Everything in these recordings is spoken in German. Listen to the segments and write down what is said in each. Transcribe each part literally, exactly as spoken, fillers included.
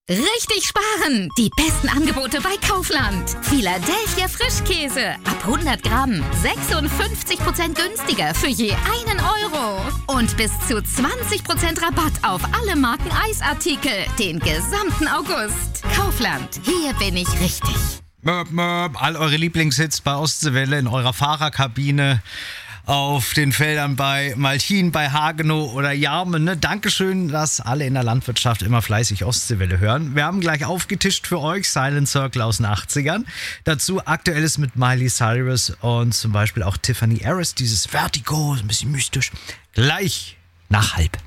Richtig sparen! Die besten Angebote bei Kaufland. Philadelphia Frischkäse. Ab hundert Gramm. sechsundfünfzig Prozent günstiger für je einen Euro. Und bis zu zwanzig Prozent Rabatt auf alle Marken Eisartikel. Den gesamten August. Kaufland. Hier bin ich richtig. Möp, möp. All eure Lieblingshits bei Ostseewelle in eurer Fahrerkabine. Auf den Feldern bei Malchin, bei Hagenow oder Jarmen. Ne? Dankeschön, dass alle in der Landwirtschaft immer fleißig Ostseewelle hören. Wir haben gleich aufgetischt für euch Silent Circle aus den achtzigern. Dazu Aktuelles mit Miley Cyrus und zum Beispiel auch Tiffany Harris. Dieses Vertigo, ein bisschen mystisch. Gleich nach halb.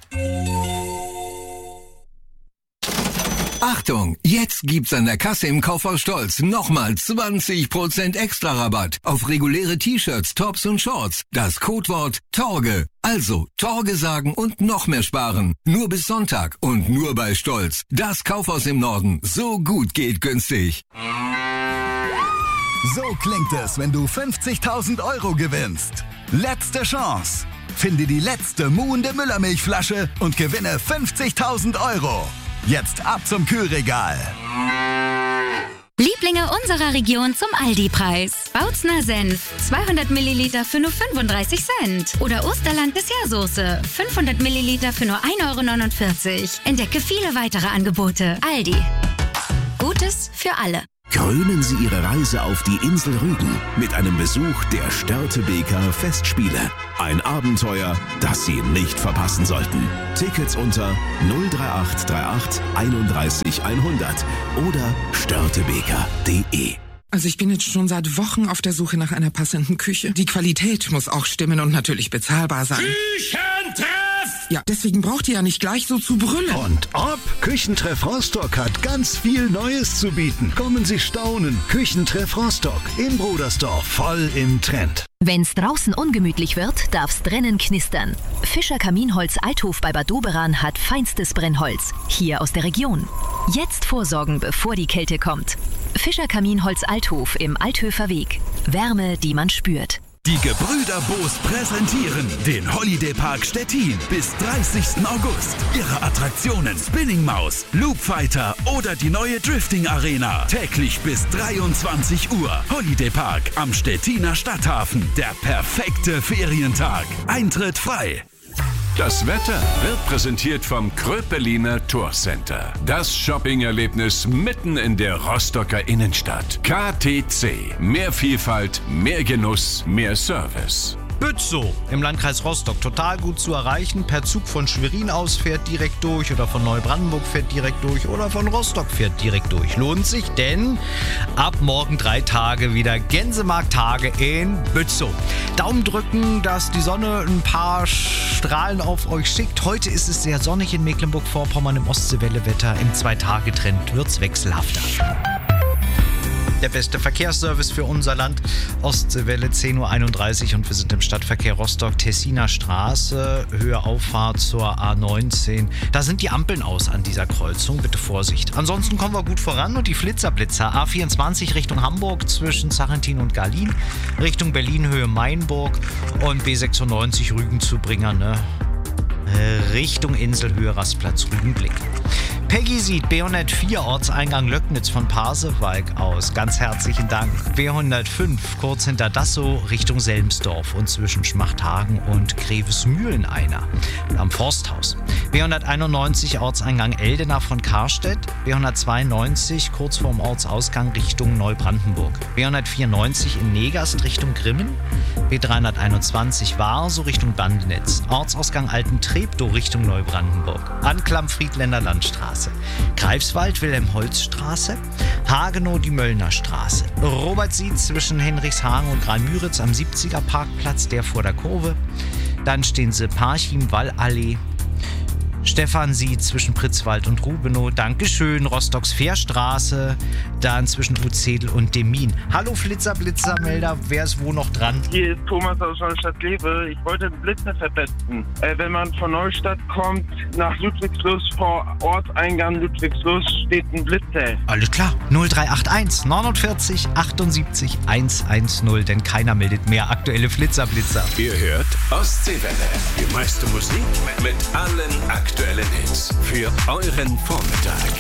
Achtung, jetzt gibt's an der Kasse im Kaufhaus Stolz nochmal zwanzig Prozent extra Rabatt auf reguläre T-Shirts, Tops und Shorts. Das Codewort Torge. Also Torge sagen und noch mehr sparen. Nur bis Sonntag und nur bei Stolz. Das Kaufhaus im Norden. So gut geht günstig. So klingt es, wenn du fünfzigtausend Euro gewinnst. Letzte Chance. Finde die letzte muhende Müllermilchflasche und gewinne fünfzigtausend Euro. Jetzt ab zum Kühlregal. Lieblinge unserer Region zum Aldi-Preis. Bautzner Senf, zweihundert Milliliter für nur fünfunddreißig Cent. Oder Osterland Dessertsoße, fünfhundert Milliliter für nur ein Euro neunundvierzig. Entdecke viele weitere Angebote. Aldi. Gutes für alle. Krönen Sie Ihre Reise auf die Insel Rügen mit einem Besuch der Störtebeker Festspiele. Ein Abenteuer, das Sie nicht verpassen sollten. Tickets unter null drei acht drei acht einunddreißig hundert oder störtebeker punkt de. Also ich bin jetzt schon seit Wochen auf der Suche nach einer passenden Küche. Die Qualität muss auch stimmen und natürlich bezahlbar sein. Küchentreff! Ja, deswegen braucht ihr ja nicht gleich so zu brüllen. Und ob? Küchentreff Rostock hat ganz viel Neues zu bieten. Kommen Sie staunen. Küchentreff Rostock in Brudersdorf, voll im Trend. Wenn's draußen ungemütlich wird, darf's drinnen knistern. Fischer Kaminholz Althof bei Bad Doberan hat feinstes Brennholz. Hier aus der Region. Jetzt vorsorgen, bevor die Kälte kommt. Fischer Kaminholz Althof im Althöfer Weg. Wärme, die man spürt. Die Gebrüder Boos präsentieren den Holiday Park Stettin bis dreißigsten August. Ihre Attraktionen Spinning Maus, Loop Fighter oder die neue Drifting Arena. Täglich bis dreiundzwanzig Uhr. Holiday Park am Stettiner Stadthafen. Der perfekte Ferientag. Eintritt frei. Das Wetter wird präsentiert vom Kröpeliner Tourcenter. Das Shopping-Erlebnis mitten in der Rostocker Innenstadt. K T C. Mehr Vielfalt, mehr Genuss, mehr Service. Bützow im Landkreis Rostock, total gut zu erreichen. Per Zug von Schwerin aus fährt direkt durch oder von Neubrandenburg fährt direkt durch oder von Rostock fährt direkt durch. Lohnt sich, denn ab morgen drei Tage wieder Gänsemarkttage in Bützow. Daumen drücken, dass die Sonne ein paar Strahlen auf euch schickt. Heute ist es sehr sonnig in Mecklenburg-Vorpommern im Ostseewelle-Wetter. Im Zwei-Tage-Trend wird's wechselhafter. Der beste Verkehrsservice für unser Land. Ostseewelle zehn Uhr einunddreißig und wir sind im Stadtverkehr Rostock, Tessiner Straße, Höhe Auffahrt zur A neunzehn. Da sind die Ampeln aus an dieser Kreuzung, bitte Vorsicht. Ansonsten kommen wir gut voran und die Flitzerblitzer. A vierundzwanzig Richtung Hamburg zwischen Sarrentin und Garlin, Richtung Berlin Höhe Mainburg und B sechsundneunzig Rügen zu Bringer, ne? Richtung Inselhöhe Rastplatz Rügenblick. Peggy sieht B hundertvier Ortseingang Löcknitz von Pasewalk aus. Ganz herzlichen Dank. B hundertfünf kurz hinter Dassow Richtung Selmsdorf und zwischen Schmachthagen und Grevesmühlen einer am Forsthaus. B hunderteinundneunzig Ortseingang Eldena von Karstedt. B hundertzweiundneunzig kurz vorm Ortsausgang Richtung Neubrandenburg. B hundertvierundneunzig in Negast Richtung Grimmen. B dreihunderteinundzwanzig Warso Richtung Bandenetz. Ortsausgang Alten-Treptow Richtung Neubrandenburg. Anklam Friedländer Landstraße. Greifswald Wilhelm-Holz-Straße. Hagenow die Möllner Straße. Robert sieht zwischen Henrichshagen und Graal-Müritz am siebziger Parkplatz, der vor der Kurve. Dann stehen sie Parchim-Wallallee. Stefan sieht zwischen Pritzwald und Rubenow. Dankeschön. Rostocks Fährstraße. Dann zwischen Uzedel und Demin. Hallo Flitzer, Blitzermelder. Wer ist wo noch dran? Hier ist Thomas aus Neustadt-Lewe. Ich wollte den Blitzer vertesten. Äh, wenn man von Neustadt kommt nach Ludwigslust, vor Ortseingang Ludwigslust steht ein Blitzer. Alles klar. null drei acht eins neunundvierzig achtundsiebzig hundertzehn. Denn keiner meldet mehr aktuelle Flitzer-Blitzer. Ihr hört Ostseewelle. Die meiste Musik mit allen aktuellen Hits für euren Vormittag.